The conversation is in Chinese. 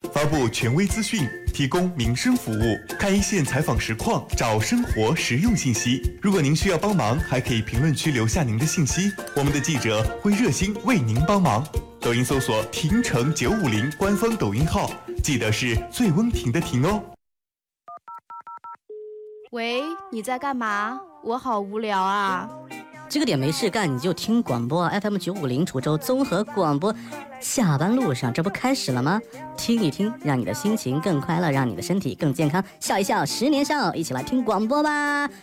发布权威资讯，提供民生服务，看一线采访实况，找生活实用信息。如果您需要帮忙，还可以评论区留下您的信息，我们的记者会热心为您帮忙。抖音搜索“婷城950”官方抖音号，记得是醉翁亭的亭哦。 喂，你在干嘛？我好无聊啊。 这个点没事干，你就听广播 FM 950滁州综合广播。下班路上，这不开始了吗？听一听，让你的心情更快乐，让你的身体更健康。笑一笑，10年少，一起来听广播吧。